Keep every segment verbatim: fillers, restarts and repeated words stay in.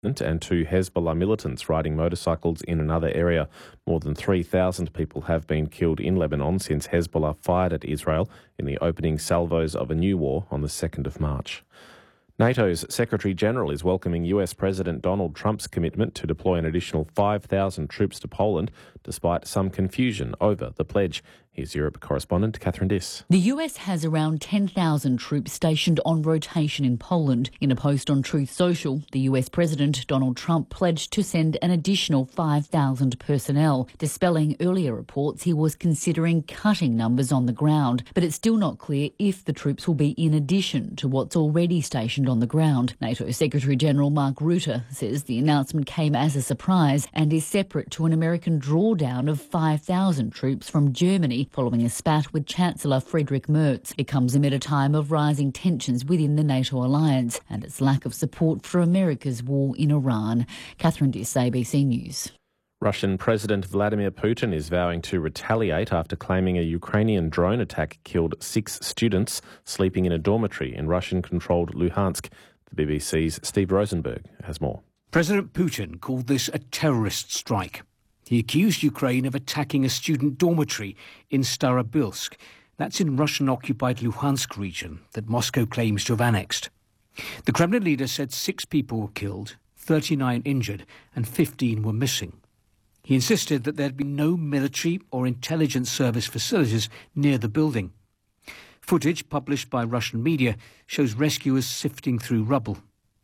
and two Hezbollah militants riding motorcycles in another area. More than three thousand people have been killed in Lebanon since Hezbollah fired at Israel in the opening salvos of a new war on the second of March. NATO's Secretary-General is welcoming U S President Donald Trump's commitment to deploy an additional five thousand troops to Poland, despite some confusion over the pledge. Here's Europe correspondent Catherine Diss. The U S has around ten thousand troops stationed on rotation in Poland. In a post on Truth Social, the U S President Donald Trump pledged to send an additional five thousand personnel, dispelling earlier reports he was considering cutting numbers on the ground. But it's still not clear if the troops will be in addition to what's already stationed on the ground. NATO Secretary-General Mark Rutte says the announcement came as a surprise and is separate to an American drawdown of five thousand troops from Germany following a spat with Chancellor Friedrich Merz. It comes amid a time of rising tensions within the NATO alliance and its lack of support for America's war in Iran. Catherine Diss, A B C News. Russian President Vladimir Putin is vowing to retaliate after claiming a Ukrainian drone attack killed six students sleeping in a dormitory in Russian-controlled Luhansk. The B B C's Steve Rosenberg has more. President Putin called this a terrorist strike. He accused Ukraine of attacking a student dormitory in Starobilsk. That's in Russian-occupied Luhansk region that Moscow claims to have annexed. The Kremlin leader said six people were killed, thirty-nine injured, and fifteen were missing. He insisted that there had been no military or intelligence service facilities near the building. Footage published by Russian media shows rescuers sifting through rubble.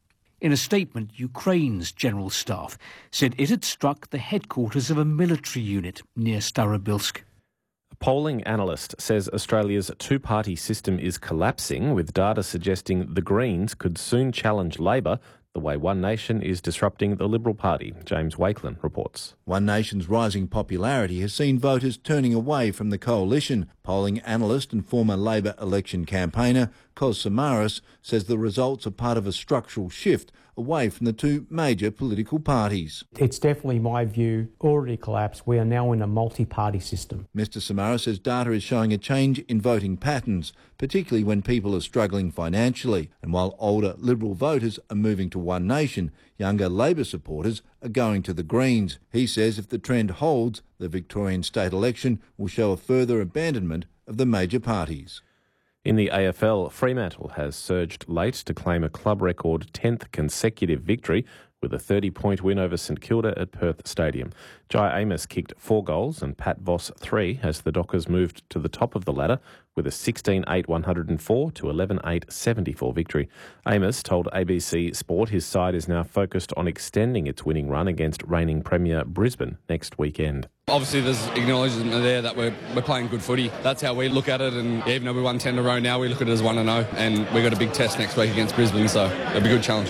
In a statement, Ukraine's general staff said it had struck the headquarters of a military unit near Starobilsk. A polling analyst says Australia's two-party system is collapsing, with data suggesting the Greens could soon challenge Labor the way One Nation is disrupting the Liberal Party. James Wakelin reports. One Nation's rising popularity has seen voters turning away from the coalition. Polling analyst and former Labor election campaigner Kos Samaras says the results are part of a structural shift away from the two major political parties. It's definitely, my view, already collapsed. We are now in a multi-party system. Mister Samaras says data is showing a change in voting patterns, particularly when people are struggling financially. And while older Liberal voters are moving to One Nation, younger Labor supporters are going to the Greens. He says if the trend holds, the Victorian state election will show a further abandonment of the major parties. In the A F L, Fremantle has surged late to claim a club record tenth consecutive victory with a thirty-point win over St Kilda at Perth Stadium. Jai Amos kicked four goals and Pat Voss three as the Dockers moved to the top of the ladder with a sixteen eight one oh four to eleven eight seventy-four victory. Amos told A B C Sport his side is now focused on extending its winning run against reigning Premier Brisbane next weekend. Obviously, there's acknowledgement there that we're, we're playing good footy. That's how we look at it, and even though we won ten in a row now, we look at it as one and oh, and we've got a big test next week against Brisbane, so it'll be a good challenge.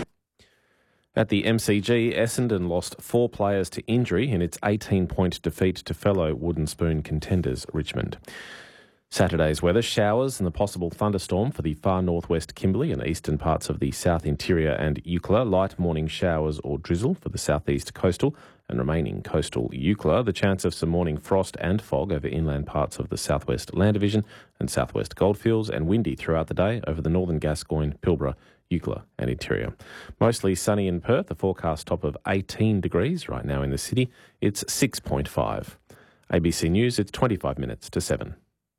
At the M C G, Essendon lost four players to injury in its eighteen-point defeat to fellow Wooden Spoon contenders Richmond. Saturday's weather: showers and the possible thunderstorm for the far northwest Kimberley and eastern parts of the south interior and Eucla. Light morning showers or drizzle for the southeast coastal and remaining coastal Eucla. The chance of some morning frost and fog over inland parts of the southwest Land Division and southwest Goldfields, and windy throughout the day over the northern Gascoyne, Pilbara, Eucla and interior. Mostly sunny in Perth, a forecast top of eighteen degrees right now in the city. It's six point five. A B C News, it's twenty-five minutes to seven.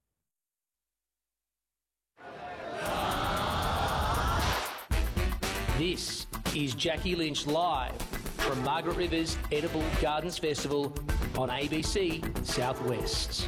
This is Jackie Lynch live from Margaret River's Edible Gardens Festival on A B C Southwest.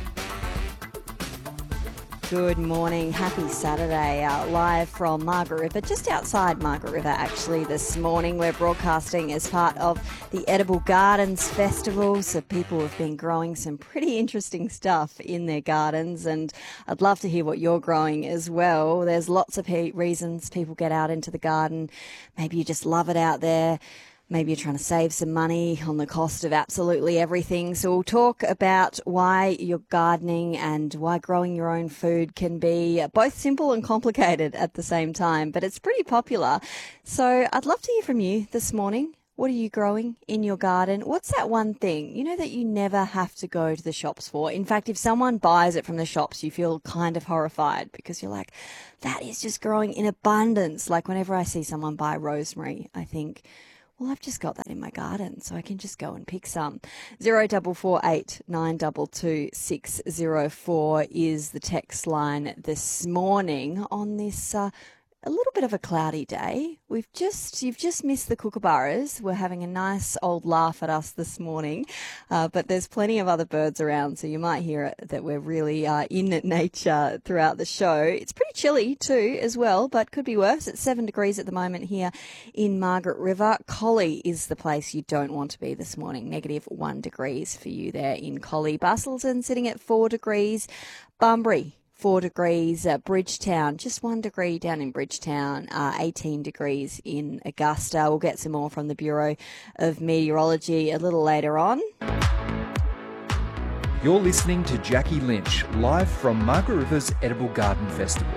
Good morning. Happy Saturday. Uh, live from Margaret River, just outside Margaret River actually this morning. We're broadcasting as part of the Edible Gardens Festival. So people have been growing some pretty interesting stuff in their gardens, and I'd love to hear what you're growing as well. There's lots of he- reasons people get out into the garden. Maybe you just love it out there. Maybe you're trying to save some money on the cost of absolutely everything. So we'll talk about why you're gardening and why growing your own food can be both simple and complicated at the same time. But it's pretty popular. So I'd love to hear from you this morning. What are you growing in your garden? What's that one thing, you know, that you never have to go to the shops for? In fact, if someone buys it from the shops, you feel kind of horrified because you're like, that is just growing in abundance. Like whenever I see someone buy rosemary, I think, Well, I've just got that in my garden, so I can just go and pick some. Zero double four eight nine double two six zero four is the text line this morning on this uh, a little bit of a cloudy day. We've just you've just missed the kookaburras. We're having a nice old laugh at us this morning, uh, but there's plenty of other birds around, so you might hear it that we're really uh, in nature throughout the show. It's pretty chilly too, as well, but could be worse. It's seven degrees at the moment here in Margaret River. Collie is the place you don't want to be this morning. Negative one degrees for you there in Collie. Busselton sitting at four degrees. Bunbury, Four degrees. Uh, Bridgetown, just one degree down in Bridgetown, uh, eighteen degrees in Augusta. We'll get some more from the Bureau of Meteorology a little later on. You're listening to Jackie Lynch, live from Margaret River's Edible Garden Festival.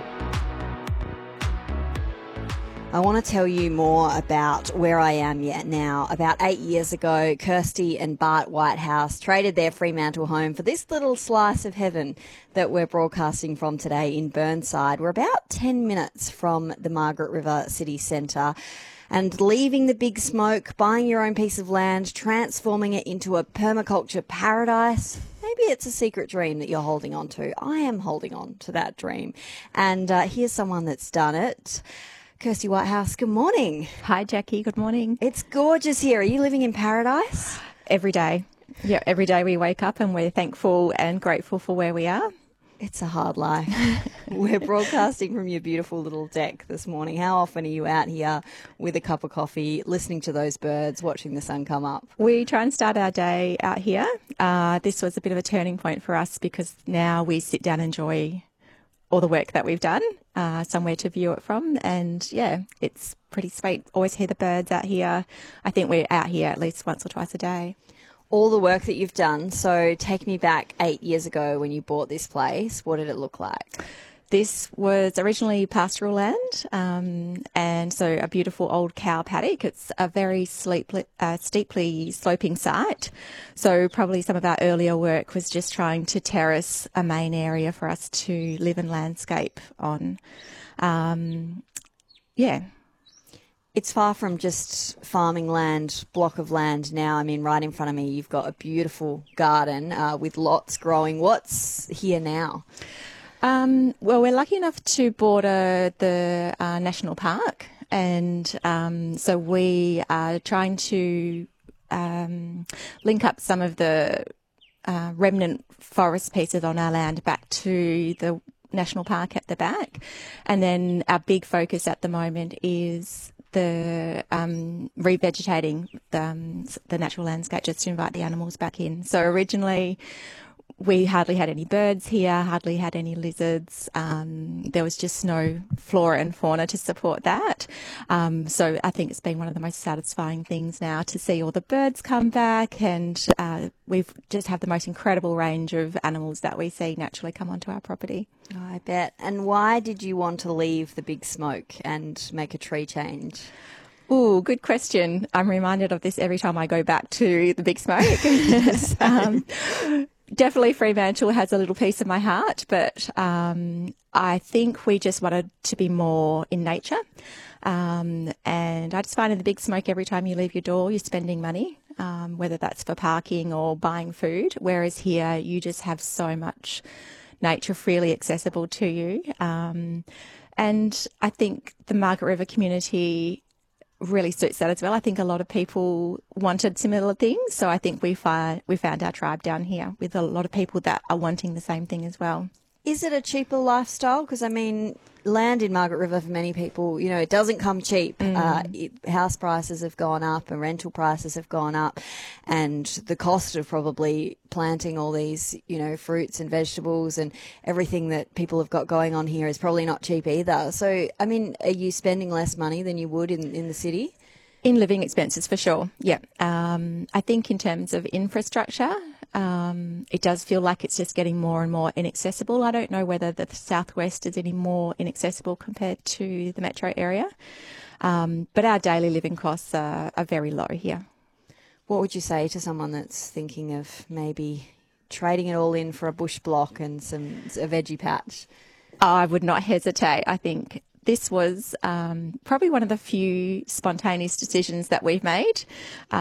I want to tell you more about where I am yet now. About eight years ago, Kirsty and Bart Whitehouse traded their Fremantle home for this little slice of heaven that we're broadcasting from today in Burnside. We're about ten minutes from the Margaret River City Centre. And leaving the big smoke, buying your own piece of land, transforming it into a permaculture paradise. Maybe it's a secret dream that you're holding on to. I am holding on to that dream. And uh, here's someone that's done it. Kirsty Whitehouse, good morning. Hi, Jackie. Good morning. It's gorgeous here. Are you living in paradise? Every day. Yeah, every day we wake up and we're thankful and grateful for where we are. It's a hard life. We're broadcasting from your beautiful little deck this morning. How often are you out here with a cup of coffee, listening to those birds, watching the sun come up? We try and start our day out here. Uh, this was a bit of a turning point for us because now we sit down and enjoy all the work that we've done, uh, somewhere to view it from. And yeah, it's pretty sweet. Always hear the birds out here. I think we're out here at least once or twice a day. All the work that you've done. So take me back eight years ago when you bought this place. What did it look like? This was originally pastoral land, um, and so a beautiful old cow paddock. It's a very sleep, uh, steeply sloping site. So probably some of our earlier work was just trying to terrace a main area for us to live and landscape on. Um, yeah. It's far from just farming land, block of land now. I mean, right in front of me, you've got a beautiful garden uh, with lots growing. What's here now? Um, well, we're lucky enough to border the uh, national park, and um, so we are trying to um, link up some of the uh, remnant forest pieces on our land back to the national park at the back. And then our big focus at the moment is the um, revegetating the, um, the natural landscape just to invite the animals back in. So originally we hardly had any birds here, hardly had any lizards. Um, there was just no flora and fauna to support that. Um, so I think it's been one of the most satisfying things now to see all the birds come back, and uh, we've just have the most incredible range of animals that we see naturally come onto our property. Oh, I bet. And why did you want to leave the big smoke and make a tree change? Oh, good question. I'm reminded of this every time I go back to the big smoke. um, Definitely Fremantle has a little piece of my heart, but um, I think we just wanted to be more in nature. Um, and I just find in the big smoke, every time you leave your door, you're spending money, um, whether that's for parking or buying food, whereas here you just have so much nature freely accessible to you. Um, and I think the Margaret River community really suits that as well. I think a lot of people wanted similar things, so I think we find we found our tribe down here with a lot of people that are wanting the same thing as well. Is it a cheaper lifestyle? Because I mean, land in Margaret River for many people, you know, it doesn't come cheap. Mm. Uh, it, house prices have gone up and rental prices have gone up, and the cost of probably planting all these, you know, fruits and vegetables and everything that people have got going on here is probably not cheap either. So, I mean, are you spending less money than you would in, in the city? In living expenses, for sure, yeah. Um, I think in terms of infrastructure, um, it does feel like it's just getting more and more inaccessible. I don't know whether the southwest is any more inaccessible compared to the metro area, um, but our daily living costs are, are very low here. What would you say to someone that's thinking of maybe trading it all in for a bush block and some a veggie patch? I would not hesitate. I think this was um, probably one of the few spontaneous decisions that we've made. Uh,